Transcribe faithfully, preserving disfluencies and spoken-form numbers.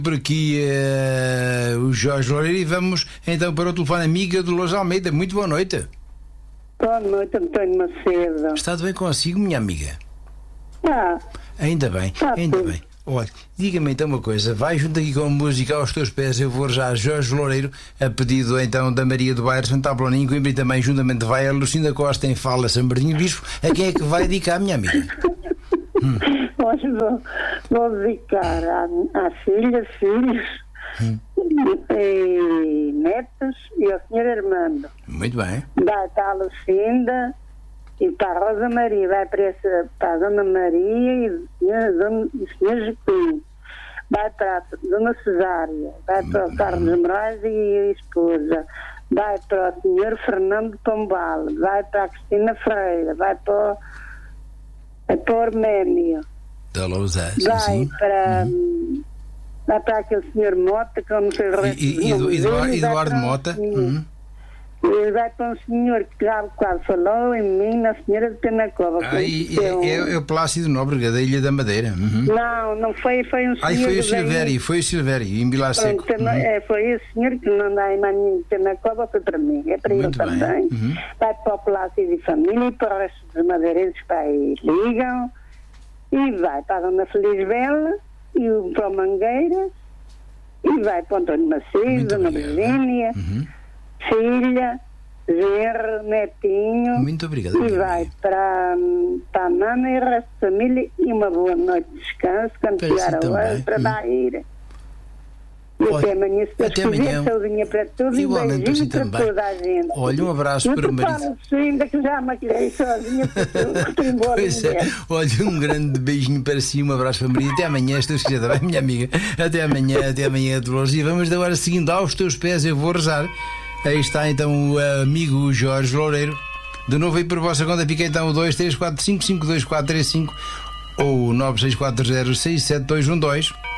Por aqui uh, o Jorge Loureiro e vamos então para o telefone amiga Dolores Almeida. Muito boa noite. Boa noite, António Macedo. Está tudo bem consigo, minha amiga? Ah, Ainda bem, ah, ainda tudo. bem. Olha, diga-me então uma coisa, vai junto aqui com a música aos teus pés, eu vou já a Jorge Loureiro, a pedido então da Maria do Bairro, Santa Apoloninho, Coimbra, e também juntamente vai a Lucinda Costa em Fala, São Bernardino Bispo. A quem é que vai dedicar, minha amiga? Hum. Hoje vou, vou dedicar às filhas, filhos, hum. e netos e ao senhor Armando. Muito bem. Vai para a Lucinda e para a Rosa Maria, vai para, essa, para a Dona Maria e o senhor, senhor Joaquim, vai para a Dona Cesária, vai para o Carlos Moraes e a esposa, vai para o senhor Fernando Pombal, vai para a Cristina Freira, vai para o, vai para o Arménio, da Lousa, vai sim. para... Uhum. Vai para aquele senhor Mota, que eu não sei o resto. E, e, e, Eduardo, Eduardo Mota. Uhum. E vai para um senhor que já quase falou em mim, na senhora de Penacova. Ah, e, é, um... é, é o Plácido Nóbrega, da Ilha da Madeira. Uhum. Não, não foi, foi um senhor. Ah, foi o Silvério, foi o Silvério, em Vilar Seco. Uhum. É, foi esse senhor que não dá em nenhum de Penacova, foi para mim, é para ele também. Uhum. Vai para o Plácido e família e para o resto dos madeirenses que aí ligam. E vai para a Dona Feliz Bela e o para o Mangueira. E vai para o António Macedo, Dona Virgínia. Uhum. Filha, genro, netinho. Muito obrigado. E vai para, para a Nana e o resto da família. E uma boa noite de descanso. Quando chegar a hora para Bahia. E olha, até amanhã, se até amanhã. Saudinha para todos e beijinho para também. Toda a gente. Olha, um abraço eu para o marido. Eu te ainda que já maquilhei sozinha para tudo. Pois é. Olha, um grande beijinho para si, um abraço para o marido. Até amanhã, se Deus quiser, está bem, minha amiga? Até amanhã, até amanhã, Dolores. E vamos agora seguindo aos teus pés, eu vou rezar. Aí está então o amigo Jorge Loureiro. De novo aí por vossa conta, fica então o dois três quatro cinco cinco dois quatro três cinco ou nove seis quatro zero seis sete dois um dois.